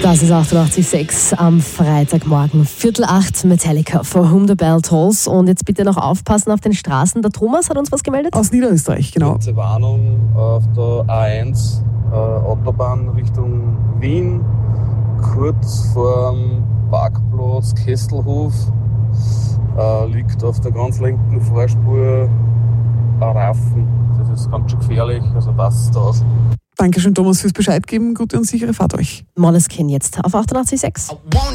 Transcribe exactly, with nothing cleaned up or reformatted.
Das ist achtundachtzig Komma sechs am Freitagmorgen. Viertel acht, Metallica, For Whom the Bell Tolls. Und jetzt bitte noch aufpassen auf den Straßen. Der Thomas hat uns was gemeldet. Aus Niederösterreich, genau. Kurze Warnung auf der A eins, äh, Autobahn Richtung Wien, kurz vor dem Parkplatz Kesselhof, äh, liegt auf der ganz linken Vorspur ein Reifen. Das ist ganz schön gefährlich, also passt aus. Dankeschön, Thomas, fürs Bescheid geben. Gute und sichere Fahrt euch. Måneskin jetzt auf achtundachtzig Komma sechs.